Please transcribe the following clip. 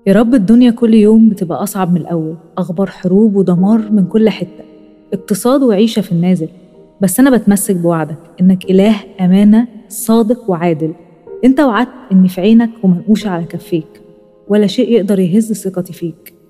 يا رب الدنيا كل يوم بتبقى أصعب من الأول، أخبار حروب ودمار من كل حتة، اقتصاد وعيشة في النازل. بس أنا بتمسك بوعدك إنك إله أمانة صادق وعادل. أنت وعدت إني في عينك ومنقوشة على كفيك، ولا شيء يقدر يهز ثقتي فيك.